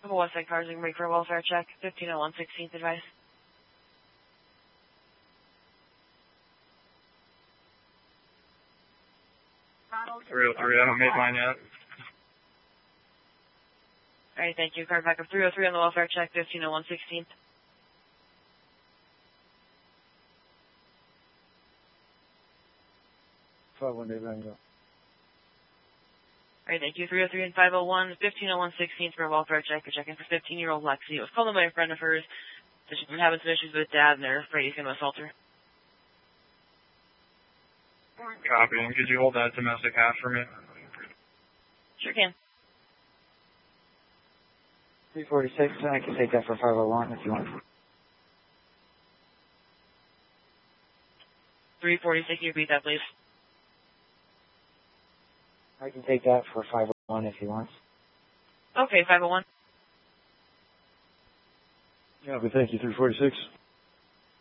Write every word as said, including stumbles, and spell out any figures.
couple West Side cars, we can break for a welfare check. fifteen oh one sixteenth advice. three oh three, I haven't made mine yet. Alright, thank you. Car back up three oh three on the welfare check, fifteen oh one sixteenth. five one eight Vanguard. Alright, thank you. three oh three and five oh one, fifteen oh one sixteenth for a welfare check. We're checking for fifteen-year-old Lexi. It was called in by a friend of hers. So she's been having some issues with dad, and they're afraid he's going to assault her. Copy. And could you hold that domestic hash for me? Sure can. three forty-six, I can take that for five oh one if you want. three forty-six, can you repeat that, please? I can take that for five oh one if you want. Okay, five oh one. Yeah, but thank you, three forty-six.